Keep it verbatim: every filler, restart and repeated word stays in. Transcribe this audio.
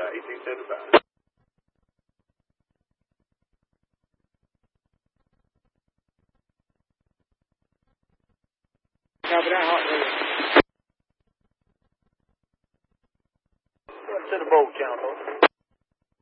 eighteen seventy-five. Copy that, hot radio. Send a bolt count, folks.